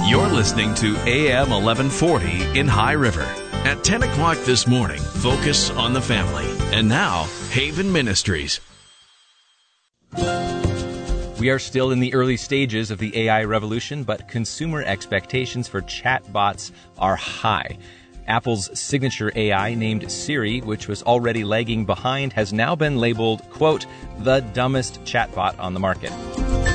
You're listening to AM 1140 in High River. At 10 o'clock this morning, focus on the family. And now, Haven Ministries. We are still in the early stages of the AI revolution, but consumer expectations for chatbots are high. Apple's signature AI named Siri, which was already lagging behind, has now been labeled, quote, the dumbest chatbot on the market.